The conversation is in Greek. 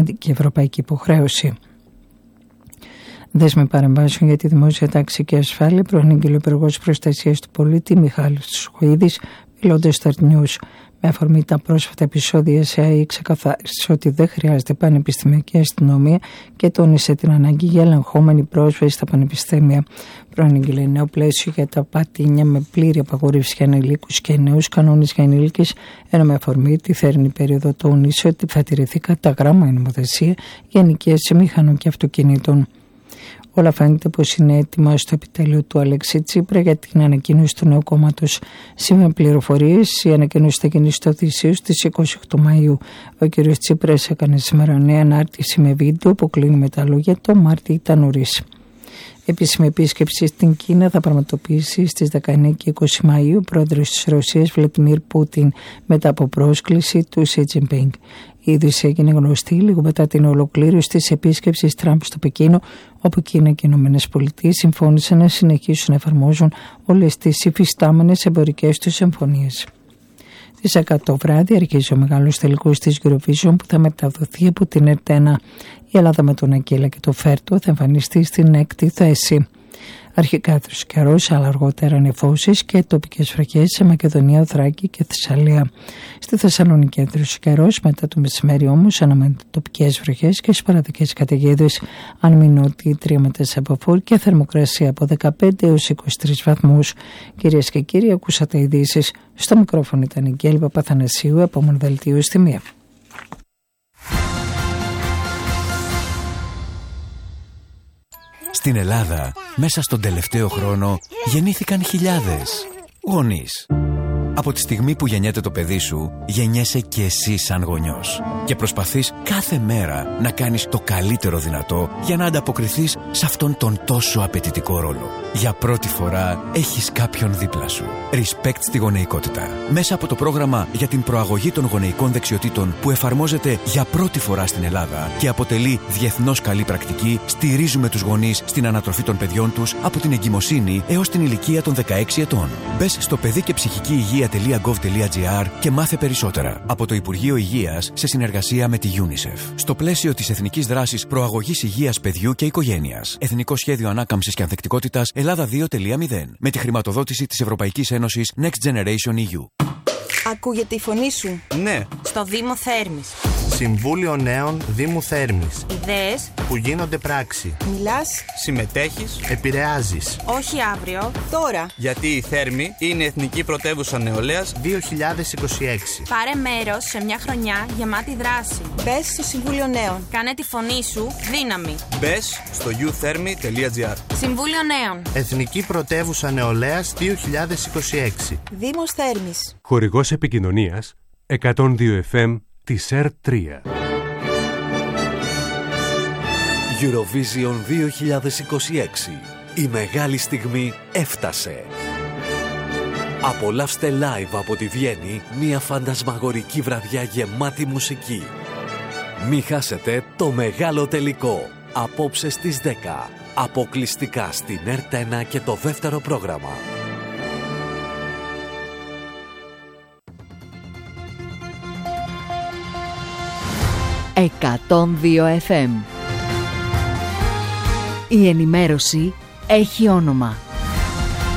σημαντική ευρωπαϊκή υποχρέωση. Δέσμη παρεμβάσεων για τη δημόσια τάξη και ασφάλεια προανήγγειλε ο Υπουργός Προστασίας του Πολίτη Μιχάλης Σχοίδης, μιλώντας στο Art News. Με αφορμή τα πρόσφατα επεισόδια σε ΑΕ, ξεκαθάρισε ότι δεν χρειάζεται πανεπιστημιακή αστυνομία και τόνισε την ανάγκη για ελεγχόμενη πρόσβαση στα πανεπιστήμια. Προανήγγειλε νέο πλαίσιο για τα πατίνια με πλήρη απαγόρευση για ανηλίκους και νέους κανόνες για ενήλικες, ενώ με αφορμή τη θερινή περίοδο τόνισε ότι θα τηρηθεί κατά γράμμα η νομοθεσία για ενοικίαση μηχανών και αυτοκινήτων. Όλα φαίνεται πως είναι έτοιμα στο επιτέλειο του Αλέξη Τσίπρα για την ανακοίνωση του νέου κόμματος. Σύμφωνα με πληροφορίες, η ανακοίνωση θα γίνει στο Θησίο στις 28 Μαΐου. Ο κ. Τσίπρας έκανε σήμερα νέα ανάρτηση με βίντεο που κλείνει με τα λόγια «Το Μάρτι ήταν νωρίς». Επίσημη επίσκεψη στην Κίνα θα πραγματοποιήσει στις 19 και 20 Μαΐου ο πρόεδρος της Ρωσίας Βλαντιμίρ Πούτιν μετά από πρόσκληση του Σι Τζινπίνγκ. Η είδηση έγινε γνωστή λίγο μετά την ολοκλήρωση της επίσκεψης Τραμπ στο Πεκίνο, όπου Κίνα και οι ΗΠΑ συμφώνησαν να συνεχίσουν να εφαρμόζουν όλες τις υφιστάμενες εμπορικές τους συμφωνίες. Στις 10 το βράδυ αρχίζει ο μεγάλος τελικός της Eurovision που θα μεταδοθεί από την ΕΡΤ1. Η Ελλάδα με τον Ακύλα και το Φέρτο θα εμφανιστεί στην 6η θέση. Αρχικά έδωσε καιρός, αλλά αργότερα νεφώσεις και τοπικές βροχές σε Μακεδονία, Θράκη και Θεσσαλία. Στη Θεσσαλονίκη έδωσε καιρός, μετά το μεσημέρι όμως αναμένεται τοπικές βροχές και σπαραδικές καταιγίδες. Αν μείνει ότι 3 με 4 μποφόρ και θερμοκρασία από 15 έως 23 βαθμούς. Κυρίες και κύριοι, ακούσατε ειδήσεις. Στο μικρόφωνο ήταν η Γκέλη Παπαθανασίου, επόμενο δελτίο στη 1. Στην Ελλάδα, μέσα στον τελευταίο χρόνο, γεννήθηκαν χιλιάδες γονείς. Από τη στιγμή που γεννιέται το παιδί σου, γεννιέσαι και εσύ σαν γονιός. Και προσπαθείς κάθε μέρα να κάνεις το καλύτερο δυνατό για να ανταποκριθείς σε αυτόν τον τόσο απαιτητικό ρόλο. Για πρώτη φορά έχεις κάποιον δίπλα σου. Respect στη γονεϊκότητα. Μέσα από το πρόγραμμα για την προαγωγή των γονεϊκών δεξιοτήτων που εφαρμόζεται για πρώτη φορά στην Ελλάδα και αποτελεί διεθνώς καλή πρακτική, στηρίζουμε τους γονείς στην ανατροφή των παιδιών τους από την εγκυμοσύνη έως την ηλικία των 16 ετών. Μπες στο παιδικεψυχικηυγεία.gov.gr και μάθε περισσότερα από το Υπουργείο Υγείας σε συνεργασία με τη UNICEF. Στο πλαίσιο της Εθνικής Δράσης Προαγωγής Υγείας Παιδιού και Οικογένειας. Εθνικό Σχέδιο Ανάκαμψης και Ανθεκτικότητας Ελλάδα 2.0. Με τη χρηματοδότηση της Ευρωπαϊκής Ένωσης Next Generation EU. Ακούγεται η φωνή σου? Ναι. Στο Δήμο Θέρμης. Συμβούλιο Νέων Δήμου Θέρμης. Ιδέες που γίνονται πράξη. Μιλάς, συμμετέχεις, επηρεάζεις. όχι αύριο, τώρα. Γιατί η Θέρμη είναι Εθνική Πρωτεύουσα Νεολαίας 2026. Πάρε μέρος σε μια χρονιά γεμάτη δράση. Μπες στο Συμβούλιο Νέων. Κάνε τη φωνή σου δύναμη. Μπες στο youthermy.gr. Συμβούλιο Νέων. Εθνική Πρωτεύουσα Νεολαίας 2026. Δήμος Θέρμης. Χορηγός επικοινωνίας 102 FM της ΕΡΤ3. Eurovision 2026. Η μεγάλη στιγμή έφτασε. Απολαύστε live από τη Βιέννη μια φαντασμαγορική βραδιά γεμάτη μουσική. Μη χάσετε το μεγάλο τελικό. Απόψε στις 10. Αποκλειστικά στην ΕΡΤ1 και το δεύτερο πρόγραμμα. «102 FM». Η ενημέρωση έχει όνομα.